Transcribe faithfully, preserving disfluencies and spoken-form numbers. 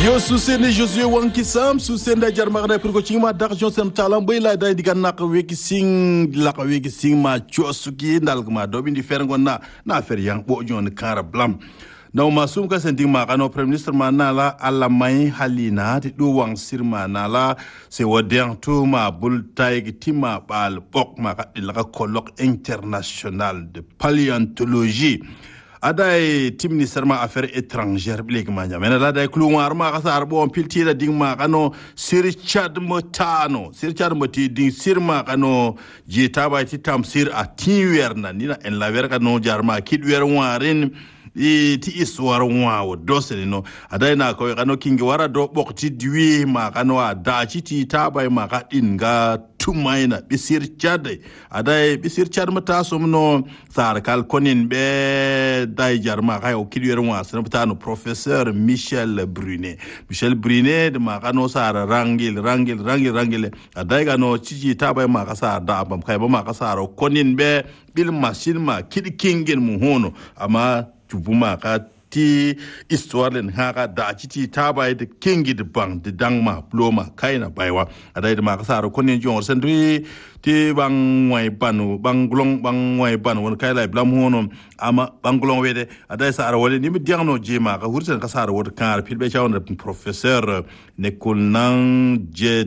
Yo susene Josué wanki sam susenda jarmagna pour ko cingma d'argent sem talam bay la day diga nak weki sing la ko weki sing ma ciosuki dal ma do bindi fer ngonna na fer yang bo jon kara blam naw masum ka senti ma kano premier ministre manala alla may halina ti do wang sirma nala se woden to ma bul tay tima bal bok ma ka la colloque international de paléontologie aday tim ministère ma affaires étrangères bleg ma nyama na day kluwar ma ka sar bon pilti la ding ma kano sir chad motano sir chad moti ding sir ma kano jeta ba ti tam sir a tinwer na ni na en la ver kano jarma kidwer warin i ti iswar wawo doseni no aday na ko kano kingi wara do bokti diwi ma kano ada ci ti tabay ma ka dinga tumayna bisir chade aday bisir chad mata somno sar kal konin be day jarma kay o kidwer wa sen no professeur Michel Brunet Michel Brunet de ma kano sar rangil rangil rangil rangil aday gano ci tabay ma ka sar da bam kay ba ma ka sar konin be bil machine ma kid kingen mu hono ama tubuma ka ti histoire len haka da citi tabai de kingi de bang de dangma ploma kaina baiwa adai de ma kasaro konen jon sendri ti bang wai banu banglong bang wai banu won kai lai blam hono ama banglong wede adai sara wale ni mi diangno jema ka hursen kasaro wod kar pilbe chawon professeur nekol nan je